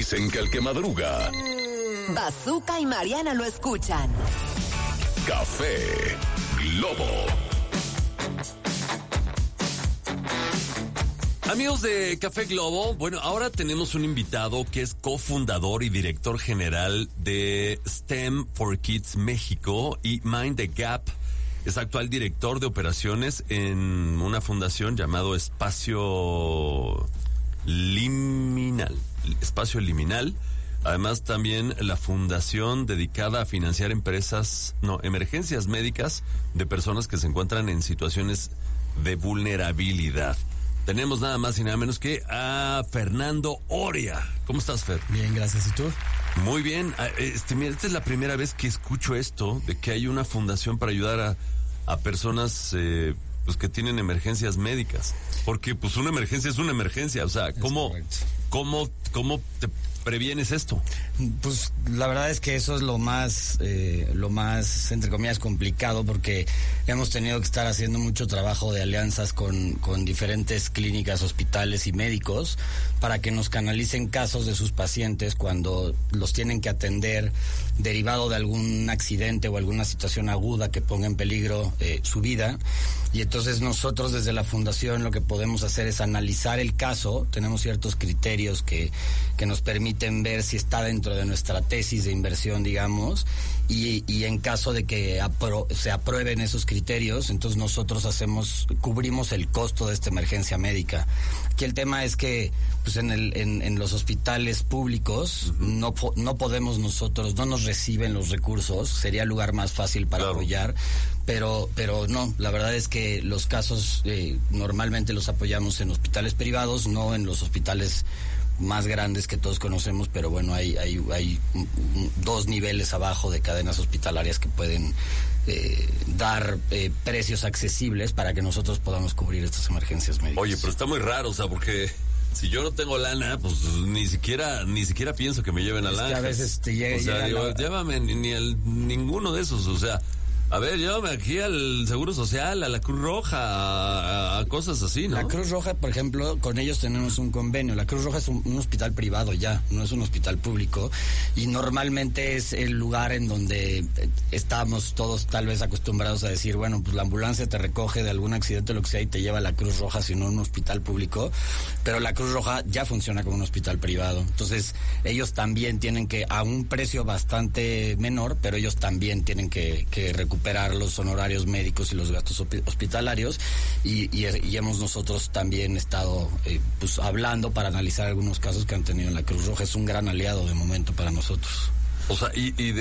Dicen que el que madruga. Bazooka y Mariana lo escuchan. Café Globo. Amigos de Café Globo, bueno, ahora tenemos un invitado que es cofundador y director general de STEM for Kids México y Mind the Gap. Es actual director de operaciones en una fundación llamado Espacio Liminal. Además, también la fundación dedicada a financiar emergencias médicas de personas que se encuentran en situaciones de vulnerabilidad. Tenemos nada más y nada menos que a Fernando Oria. ¿Cómo estás, Fer? Bien, gracias. ¿Y tú? Muy bien. Mira, esta es la primera vez que escucho esto, de que hay una fundación para ayudar a personas pues que tienen emergencias médicas. Porque pues una emergencia es una emergencia. O sea, ¿cómo te previenes esto? Pues la verdad es que eso es lo más, entre comillas, complicado, porque hemos tenido que estar haciendo mucho trabajo de alianzas con diferentes clínicas, hospitales y médicos para que nos canalicen casos de sus pacientes cuando los tienen que atender derivado de algún accidente o alguna situación aguda que ponga en peligro su vida. Y entonces nosotros desde la fundación lo que podemos hacer es analizar el caso. Tenemos ciertos criterios que nos permiten ver si está dentro de nuestra tesis de inversión, digamos, y en caso de que se aprueben esos criterios, entonces nosotros cubrimos el costo de esta emergencia médica. Aquí el tema es que pues en los hospitales públicos no podemos nosotros, no nos reciben los recursos, sería el lugar más fácil para apoyar, pero no, la verdad es que los casos normalmente los apoyamos en hospitales privados, no en los hospitales más grandes que todos conocemos, pero bueno, hay dos niveles abajo de cadenas hospitalarias que pueden dar precios accesibles para que nosotros podamos cubrir estas emergencias médicas. Oye, pero está muy raro, o sea, porque si yo no tengo lana, pues ni siquiera pienso que me lleven al Ángel. A veces te llega, o sea, digo, llévame ninguno de esos, o sea, a ver, llévame aquí al Seguro Social, a la Cruz Roja, a cosas así, ¿no? La Cruz Roja, por ejemplo, con ellos tenemos un convenio. La Cruz Roja es un hospital privado ya, no es un hospital público. Y normalmente es el lugar en donde estamos todos tal vez acostumbrados a decir, bueno, pues la ambulancia te recoge de algún accidente o lo que sea y te lleva a la Cruz Roja, sino un hospital público. Pero la Cruz Roja ya funciona como un hospital privado. Entonces, ellos también tienen que, a un precio bastante menor, pero ellos también tienen que recuperar los honorarios médicos y los gastos hospitalarios y hemos nosotros también estado pues hablando para analizar algunos casos que han tenido en la Cruz Roja. Es un gran aliado de momento para nosotros. O sea,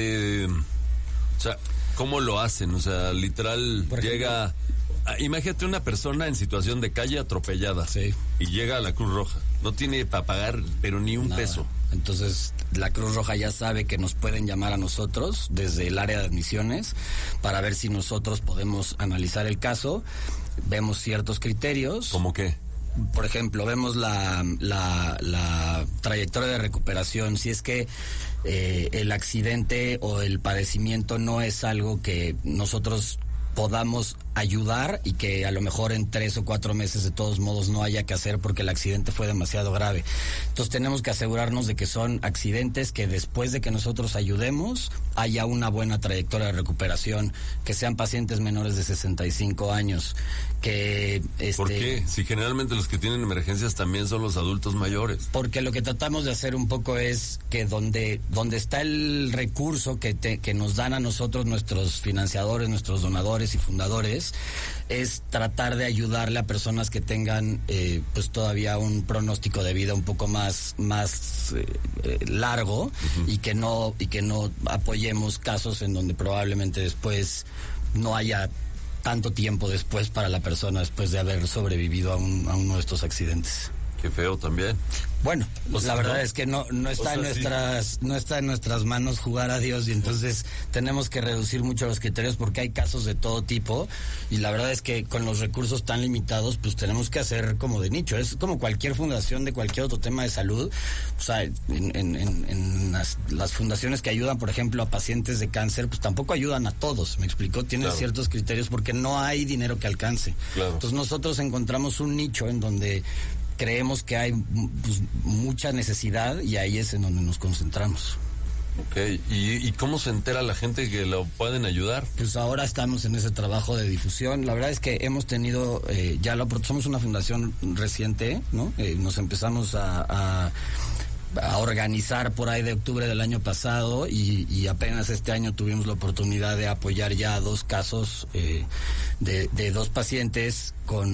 o sea, ¿cómo lo hacen? O sea, literal llega, imagínate una persona en situación de calle atropellada, sí, y llega a la Cruz Roja, no tiene para pagar pero ni un peso. Entonces la Cruz Roja ya sabe que nos pueden llamar a nosotros desde el área de admisiones para ver si nosotros podemos analizar el caso. Vemos ciertos criterios. ¿Cómo qué? Por ejemplo, vemos la trayectoria de recuperación. Si es que el accidente o el padecimiento no es algo que nosotros podamos ayudar y que a lo mejor en 3 o 4 meses de todos modos no haya que hacer porque el accidente fue demasiado grave. Entonces tenemos que asegurarnos de que son accidentes que después de que nosotros ayudemos haya una buena trayectoria de recuperación, que sean pacientes menores de 65 años, que ¿Por qué? Si generalmente los que tienen emergencias también son los adultos mayores. Porque lo que tratamos de hacer un poco es que donde está el recurso que nos dan a nosotros nuestros financiadores, nuestros donadores y fundadores, es tratar de ayudarle a personas que tengan pues todavía un pronóstico de vida un poco más largo, y que no apoyemos casos en donde probablemente después no haya tanto tiempo después para la persona después de haber sobrevivido a uno de estos accidentes. Qué feo también. Bueno, pues la verdad es que no está en nuestras manos jugar a Dios, y entonces tenemos que reducir mucho los criterios porque hay casos de todo tipo, y la verdad es que con los recursos tan limitados pues tenemos que hacer como de nicho. Es como cualquier fundación de cualquier otro tema de salud. O sea, en las fundaciones que ayudan, por ejemplo, a pacientes de cáncer, pues tampoco ayudan a todos, ¿me explicó? Tienen ciertos criterios porque no hay dinero que alcance. Entonces nosotros encontramos un nicho en donde creemos que hay pues, mucha necesidad y ahí es en donde nos concentramos. Ok, ¿Y cómo se entera la gente que lo pueden ayudar? Pues ahora estamos en ese trabajo de difusión. La verdad es que hemos tenido, somos una fundación reciente, ¿no? Nos empezamos a organizar por ahí de octubre del año pasado y apenas este año tuvimos la oportunidad de apoyar ya 2 casos de 2 pacientes con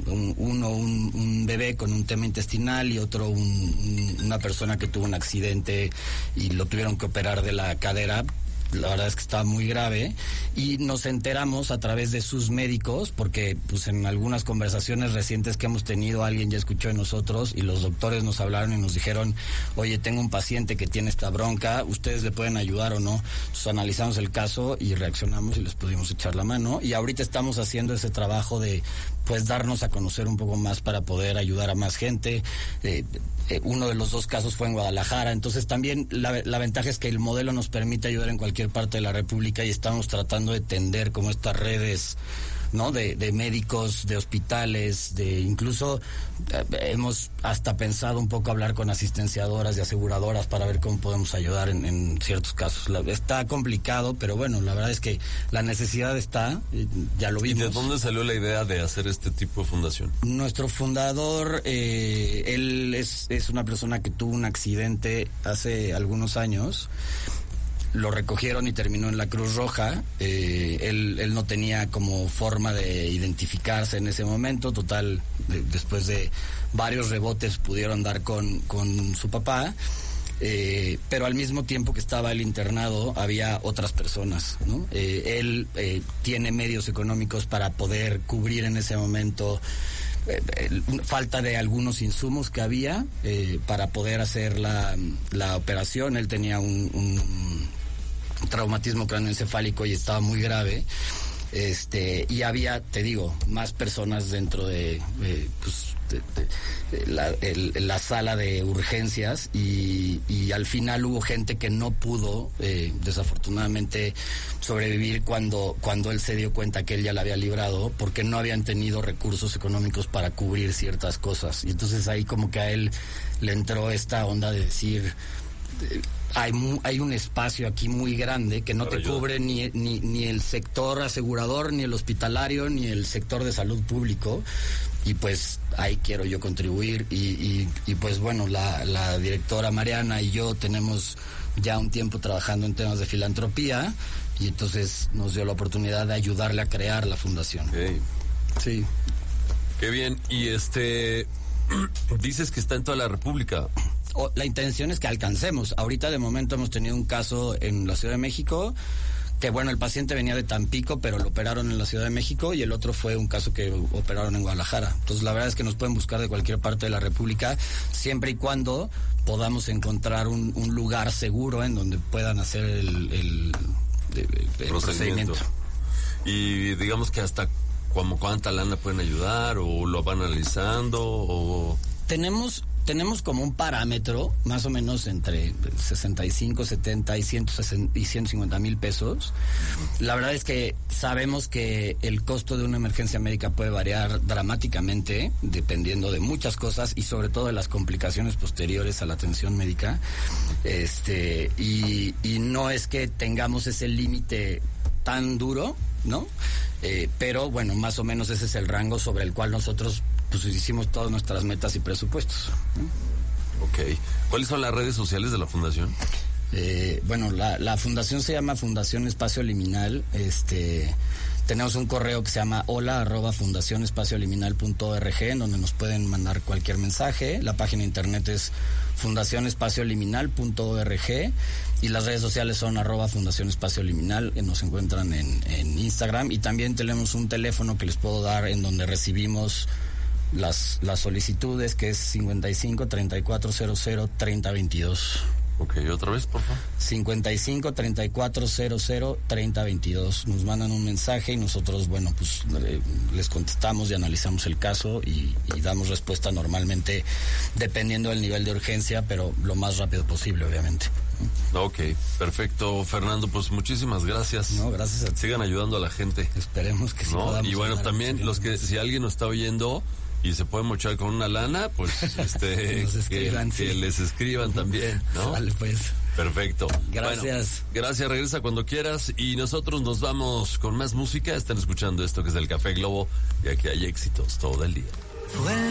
un bebé con un tema intestinal y otro una persona que tuvo un accidente y lo tuvieron que operar de la cadera. La verdad es que estaba muy grave y nos enteramos a través de sus médicos porque pues en algunas conversaciones recientes que hemos tenido alguien ya escuchó de nosotros y los doctores nos hablaron y nos dijeron, oye, tengo un paciente que tiene esta bronca, ¿ustedes le pueden ayudar o no? Entonces analizamos el caso y reaccionamos y les pudimos echar la mano y ahorita estamos haciendo ese trabajo de pues darnos a conocer un poco más para poder ayudar a más gente. Uno de los 2 casos fue en Guadalajara, entonces también la ventaja es que el modelo nos permite ayudar en cualquier parte de la República y estamos tratando de tender como estas redes, ¿no? De médicos, de hospitales, incluso hemos hasta pensado un poco hablar con asistenciadoras y aseguradoras para ver cómo podemos ayudar en ciertos casos. Está complicado, pero bueno, la verdad es que la necesidad está, ya lo vimos. ¿Y de dónde salió la idea de hacer este tipo de fundación? Nuestro fundador, él es una persona que tuvo un accidente hace algunos años. Lo recogieron y terminó en la Cruz Roja. Él no tenía como forma de identificarse en ese momento. Total, después de varios rebotes pudieron dar con su papá. Pero al mismo tiempo que estaba el internado había otras personas, ¿no? Él tiene medios económicos para poder cubrir en ese momento falta de algunos insumos que había para poder hacer la operación. Él tenía un traumatismo cráneoencefálico y estaba muy grave. Y había, te digo, más personas dentro de la sala de urgencias y al final hubo gente que no pudo desafortunadamente sobrevivir cuando él se dio cuenta que él ya la había librado porque no habían tenido recursos económicos para cubrir ciertas cosas y entonces ahí como que a él le entró esta onda de decir hay un espacio aquí muy grande que no te cubre ni el sector asegurador, ni el hospitalario, ni el sector de salud público. Y pues ahí quiero yo contribuir. Y pues bueno, la directora Mariana y yo tenemos ya un tiempo trabajando en temas de filantropía. Y entonces nos dio la oportunidad de ayudarle a crear la fundación. Okay. Sí. Qué bien. Y dices que está en toda la República. La intención es que alcancemos. Ahorita de momento hemos tenido un caso en la Ciudad de México, que bueno, el paciente venía de Tampico, pero lo operaron en la Ciudad de México, y el otro fue un caso que operaron en Guadalajara. Entonces la verdad es que nos pueden buscar de cualquier parte de la República, siempre y cuando podamos encontrar un lugar seguro en donde puedan hacer el procedimiento. Y digamos que hasta cuánta lana pueden ayudar, o lo van analizando, o... Tenemos como un parámetro, más o menos entre 65, 70 y 150 mil pesos. La verdad es que sabemos que el costo de una emergencia médica puede variar dramáticamente, dependiendo de muchas cosas y sobre todo de las complicaciones posteriores a la atención médica. Y no es que tengamos ese límite tan duro, ¿no? Pero bueno, más o menos ese es el rango sobre el cual nosotros pues hicimos todas nuestras metas y presupuestos. Ok. ¿Cuáles son las redes sociales de la fundación? Bueno, la fundación se llama Fundación Espacio Liminal. Tenemos un correo que se llama hola@fundacionespacioLiminal.org, en donde nos pueden mandar cualquier mensaje. La página de internet es fundacionespacioLiminal.org y las redes sociales son @Fundación Espacio Liminal, que nos encuentran en Instagram, y también tenemos un teléfono que les puedo dar en donde recibimos las solicitudes, que es 55 3400 3022. Ok, otra vez, por favor. 55 3400 3022. Nos mandan un mensaje y nosotros, bueno, pues les contestamos y analizamos el caso y damos respuesta normalmente dependiendo del nivel de urgencia, pero lo más rápido posible, obviamente. Ok, perfecto, Fernando, pues muchísimas gracias. No, gracias a ti. Sigan ayudando a la gente. Esperemos que sí, ¿no? podamos. Y bueno, también si alguien nos está oyendo, y se pueden mochar con una lana, pues que les escriban también, ¿no? Vale, pues. Perfecto. Gracias. Bueno, gracias, regresa cuando quieras y nosotros nos vamos con más música. Están escuchando esto que es el Café Globo y aquí hay éxitos todo el día.